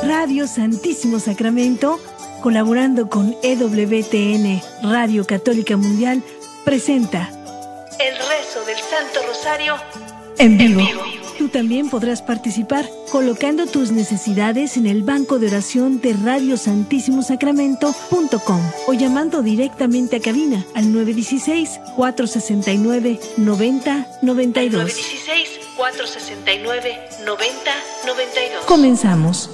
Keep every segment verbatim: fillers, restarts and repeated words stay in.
Radio Santísimo Sacramento, colaborando con E W T N Radio Católica Mundial, presenta el rezo del Santo Rosario en vivo. En vivo. Tú también podrás participar colocando tus necesidades en el banco de oración de radio santísimo sacramento punto com o llamando directamente a cabina al nueve uno seis, cuatro seis nueve, nueve cero nueve dos. nueve uno seis, cuatro seis nueve, nueve cero nueve dos. Comenzamos.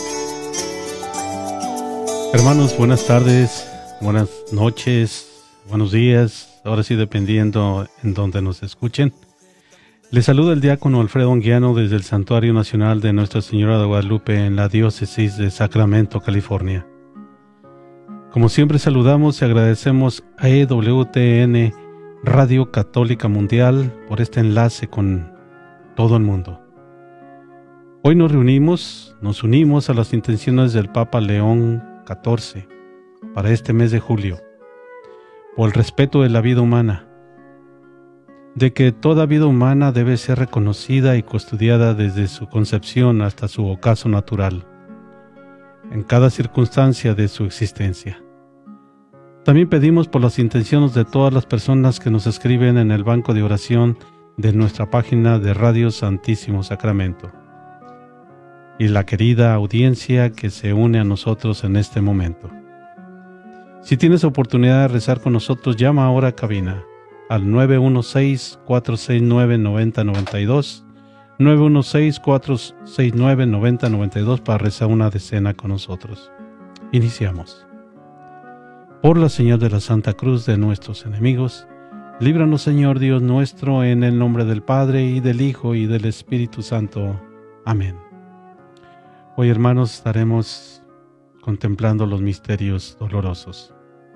Hermanos, buenas tardes, buenas noches, buenos días, ahora sí dependiendo en donde nos escuchen. Les saluda el diácono Alfredo Anguiano desde el Santuario Nacional de Nuestra Señora de Guadalupe en la diócesis de Sacramento, California. Como siempre saludamos y agradecemos a E W T N Radio Católica Mundial por este enlace con todo el mundo. Hoy nos reunimos, nos unimos a las intenciones del Papa León catorce para este mes de julio, por el respeto de la vida humana, de que toda vida humana debe ser reconocida y custodiada desde su concepción hasta su ocaso natural, en cada circunstancia de su existencia. También pedimos por las intenciones de todas las personas que nos escriben en el banco de oración de nuestra página de Radio Santísimo Sacramento, y la querida audiencia que se une a nosotros en este momento. Si tienes oportunidad de rezar con nosotros, llama ahora a cabina al nueve uno seis, cuatro seis nueve, nueve cero nueve dos, nueve uno seis, cuatro seis nueve, nueve cero nueve dos para rezar una decena con nosotros. Iniciamos. Por la señal de la Santa Cruz de nuestros enemigos, líbranos, Señor Dios nuestro, en el nombre del Padre, y del Hijo, y del Espíritu Santo. Amén. Hoy, hermanos, estaremos contemplando los misterios dolorosos.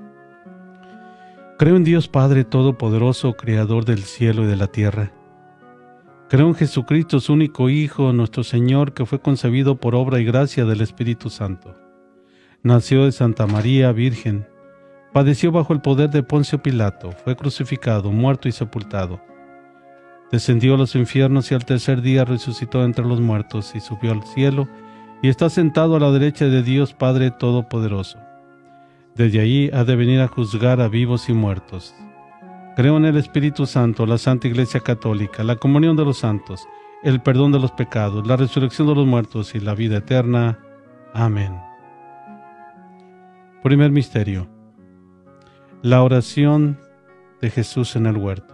Creo en Dios Padre Todopoderoso, Creador del cielo y de la tierra. Creo en Jesucristo, su único Hijo, nuestro Señor, que fue concebido por obra y gracia del Espíritu Santo. Nació de Santa María Virgen, padeció bajo el poder de Poncio Pilato, fue crucificado, muerto y sepultado. Descendió a los infiernos y al tercer día resucitó entre los muertos y subió al cielo y está sentado a la derecha de Dios Padre Todopoderoso. Desde allí ha de venir a juzgar a vivos y muertos. Creo en el Espíritu Santo, la Santa Iglesia Católica, la comunión de los santos, el perdón de los pecados, la resurrección de los muertos y la vida eterna. Amén. Primer misterio: la oración de Jesús en el huerto.